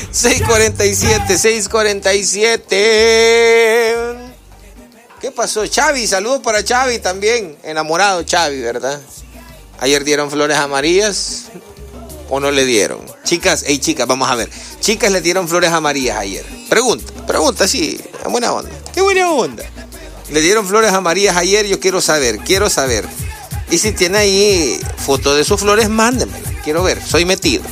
6:47. ¿Qué pasó? Xavi, saludos para Xavi también. Enamorado Xavi, ¿verdad? Ayer dieron flores amarillas o no le dieron. Chicas, vamos a ver. Chicas le dieron flores amarillas ayer. Pregunta, sí, buena onda. Qué buena onda. Le dieron flores amarillas ayer, yo quiero saber. Y si tiene ahí foto de sus flores, mándemela. Quiero ver, soy metido.